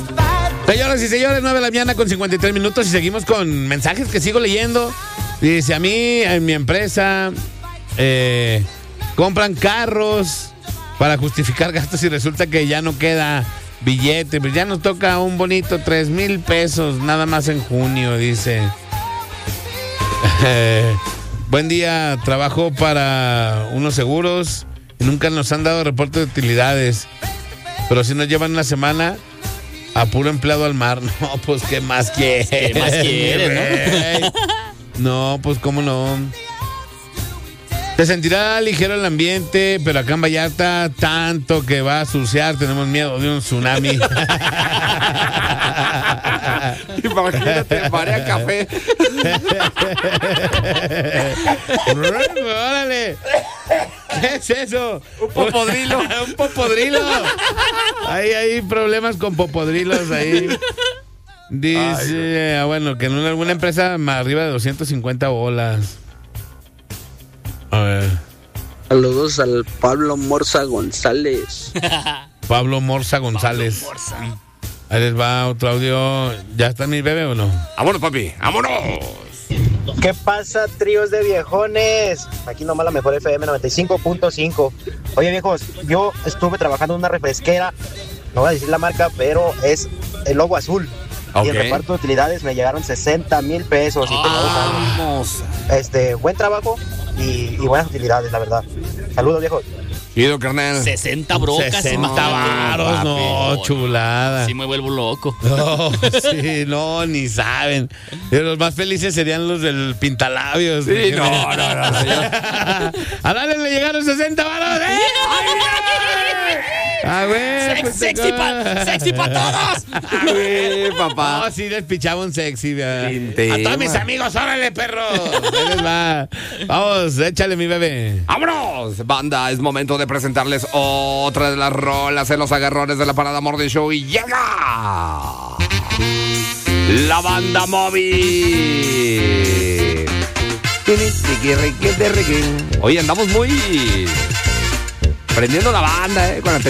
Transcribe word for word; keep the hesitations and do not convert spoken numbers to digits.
Señoras y señores, nueve de la mañana con cincuenta y tres minutos y seguimos con mensajes que sigo leyendo. Dice, a mí, en mi empresa, eh, compran carros para justificar gastos y resulta que ya no queda billete. Pues ya nos toca un bonito tres mil pesos nada más en junio, dice. Eh, buen día, trabajo para unos seguros y nunca nos han dado reporte de utilidades. Pero si nos llevan una semana a puro empleado al mar. No, pues ¿qué más quiere? ¿Qué más quiere, no? No, pues cómo no. Se sentirá ligero el ambiente, pero acá en Vallarta tanto que va a suciar, tenemos miedo de un tsunami. Imagínate, marea café. ¡Órale! ¿Qué es eso? Un popodrilo. Un popodrilo. Ahí hay problemas con popodrilos ahí. Dice, ah, bueno, que en una, alguna empresa más arriba de doscientas cincuenta bolas. A ver. Saludos al Pablo Morza González. Pablo Morza González. Pablo Morza. Ahí les va otro audio. ¿Ya está mi bebé o no? Vámonos, papi, vámonos. ¿Qué pasa, tríos de viejones? Aquí nomás la mejor F M noventa y cinco punto cinco. Oye, viejos, yo estuve trabajando en una refresquera, no voy a decir la marca, pero es el logo azul. Okay. Y el reparto de utilidades me llegaron sesenta mil pesos. Y Vamos. este, buen trabajo y, y buenas utilidades, la verdad. Saludos, viejos. Chido, carnal. sesenta brocas. sesenta varos, no, chulada. Sí me vuelvo loco. No, sí, no, ni saben. Pero los más felices serían los del pintalabios. Sí, no, no, no, señor. A Dale le llegaron sesenta varos. ¡Eh! ¡Ah, güey! Sex, Pues sexy para sexy pa todos. Sí, papá. No, sí les pichaba un sexy. ¿verdad? Sin tema. A todos mis amigos, órale, perro. Ahí les va. Vamos, échale, mi bebé. ¡Vámonos! Banda, es momento de presentarles otra de las rolas en los agarrones de la Parada Morning Show y llega la banda móvil. Oye, andamos muy prendiendo la banda, ¿eh? Con la